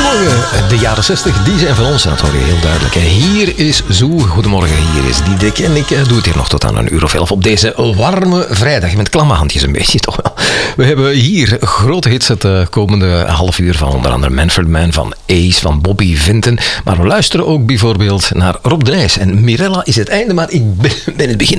De jaren 60, die zijn van ons, dat hoor je heel duidelijk. Hier is Zoe, goedemorgen, hier is Diederik. En ik doe het hier nog tot aan 11:00 op deze warme vrijdag. Met klamme handjes een beetje, toch wel. We hebben hier grote hits het komende half uur van onder andere Manfred Mann, van Ace, van Bobby Vinton. Maar we luisteren ook bijvoorbeeld naar Rob de Nijs. En Mirella is het einde, maar ik ben het begin